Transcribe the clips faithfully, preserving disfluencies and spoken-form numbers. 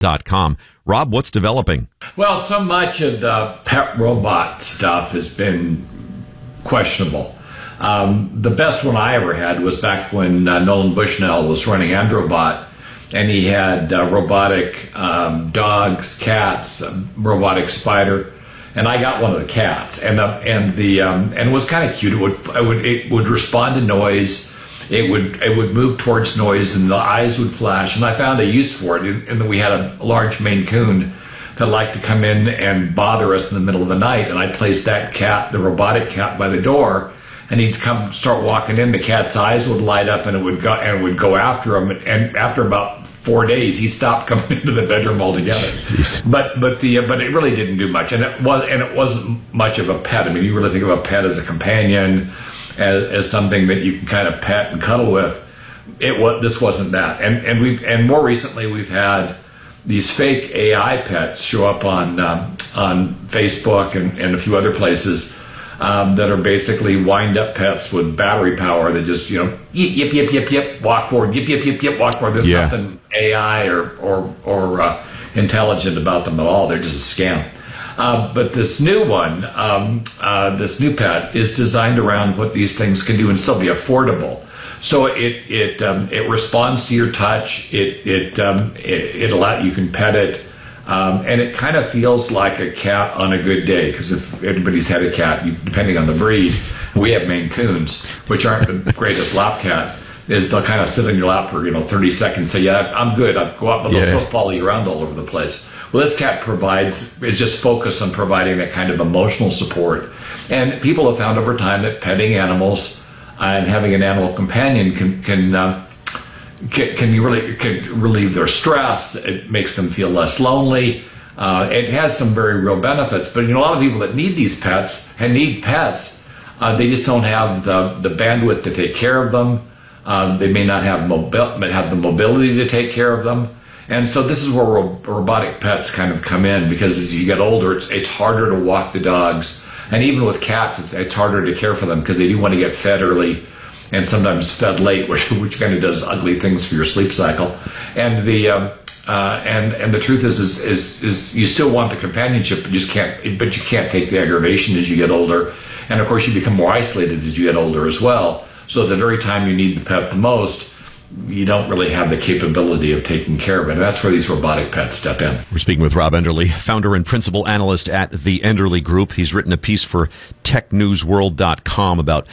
dot com. Rob, what's developing? Well, so much of the pet robot stuff has been questionable. Um, the best one I ever had was back when uh, Nolan Bushnell was running Androbot, and he had uh, robotic um, dogs, cats, a robotic spider, and I got one of the cats, and the, and the um, and it was kind of cute. It would it would it would respond to noise. It would it would move towards noise, and the eyes would flash. And I found a use for it. And then we had a large Maine Coon that liked to come in and bother us in the middle of the night. And I placed that cat, the robotic cat, by the door, and he'd come start walking in. The cat's eyes would light up, and it would go and it would go after him. And after about four days, he stopped coming into the bedroom altogether. Jeez. But but the but it really didn't do much, and it was and it wasn't much of a pet. I mean, you really think of a pet as a companion, as, as something that you can kind of pet and cuddle with. It was this wasn't that, and and we've and more recently we've had these fake A I pets show up on um, on Facebook and, and a few other places. Um, that are basically wind-up pets with battery power that just, you know, yip, yip, yip, yip, walk forward, yip, yip, yip, yip, walk forward. There's yeah. nothing A I or or, or uh, intelligent about them at all. They're just a scam. Uh, but this new one, um, uh, this new pet, is designed around what these things can do and still be affordable. So it it um, it responds to your touch. It it um, it, it allow you can pet it. Um, and it kind of feels like a cat on a good day, because if anybody's had a cat, you, depending on the breed, we have Maine Coons, which aren't the greatest lap cat, is they'll kind of sit on your lap for, you know, thirty seconds, say, yeah, I'm good, I'll go out, but they'll yeah. still follow you around all over the place. Well, this cat provides, is just focused on providing that kind of emotional support. And people have found over time that petting animals and having an animal companion can, can uh, Can, can you really can relieve their stress? It makes them feel less lonely. Uh, it has some very real benefits. But you know, a lot of people that need these pets and need pets, uh, they just don't have the the bandwidth to take care of them. Um, they may not have mobil- have the mobility to take care of them. And so this is where ro- robotic pets kind of come in, because as you get older, it's it's harder to walk the dogs, and even with cats, it's it's harder to care for them because they do want to get fed early. And sometimes fed late, which, which kind of does ugly things for your sleep cycle. And the um, uh, and and the truth is, is is is you still want the companionship, but you just can't. But you can't take the aggravation as you get older. And of course, you become more isolated as you get older as well. So at the very time you need the pet the most, you don't really have the capability of taking care of it. And that's where these robotic pets step in. We're speaking with Rob Enderle, founder and principal analyst at the Enderle Group. He's written a piece for tech news world dot com about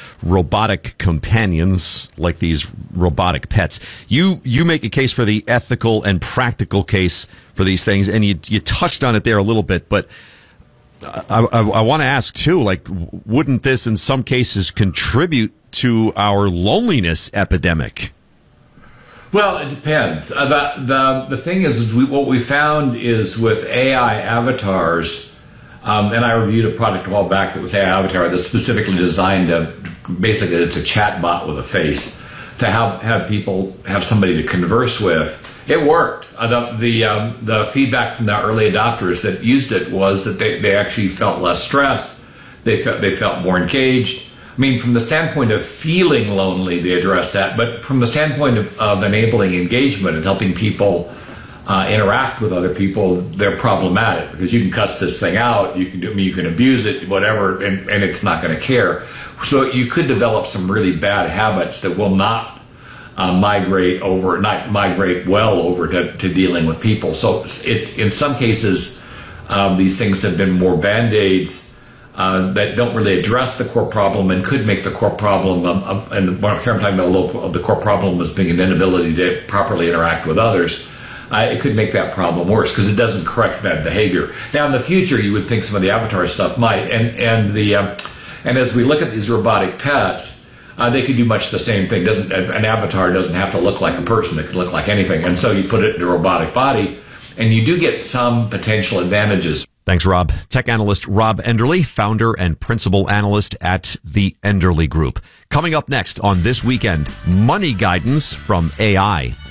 robotic companions like these robotic pets. You you make a case for the ethical and practical case for these things, and you you touched on it there a little bit, but I, I, I want to ask too, like, wouldn't this in some cases contribute to our loneliness epidemic? Well, it depends. Uh, the, the the thing is, is we, what we found is with A I avatars, um, and I reviewed a product a while back that was A I avatar that's specifically designed to, basically it's a chat bot with a face, to have, have people have somebody to converse with. It worked. Uh, the the, um, the feedback from the early adopters that used it was that they, they actually felt less stressed. They felt, they felt more engaged. I mean, from the standpoint of feeling lonely, they address that, but from the standpoint of, of enabling engagement and helping people uh, interact with other people, they're problematic, because you can cuss this thing out, you can do, I mean, you can abuse it, whatever, and, and it's not going to care. So you could develop some really bad habits that will not uh, migrate over, not migrate well over to, to dealing with people. So it's in some cases, um, these things have been more band-aids Uh, that don't really address the core problem and could make the core problem, um, um, and here I'm talking about of the core problem as being an inability to properly interact with others, uh, it could make that problem worse because it doesn't correct bad behavior. Now in the future, you would think some of the avatar stuff might, and and the um, and as we look at these robotic pets, uh, they could do much the same thing. Doesn't an avatar doesn't have to look like a person; it could look like anything. And so you put it in a robotic body, and you do get some potential advantages. Thanks, Rob. Tech analyst Rob Enderle, founder and principal analyst at the Enderle Group. Coming up next on This Weekend, money guidance from A I.